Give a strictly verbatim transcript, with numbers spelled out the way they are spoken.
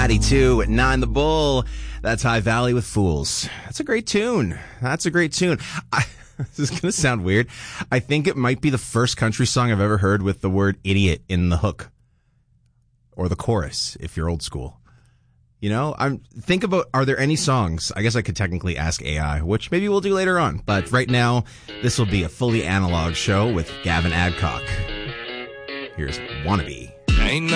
ninety-two at nine The Bull. That's High Valley with Fools. That's a great tune. That's a great tune. I, this is going to sound weird. I think it might be the first country song I've ever heard with the word idiot in the hook. Or the chorus, if you're old school. You know, I'm think about, are there any songs? I guess I could technically ask A I, which maybe we'll do later on. But right now, this will be a fully analog show with Gavin Adcock. Here's Wannabe. Ain't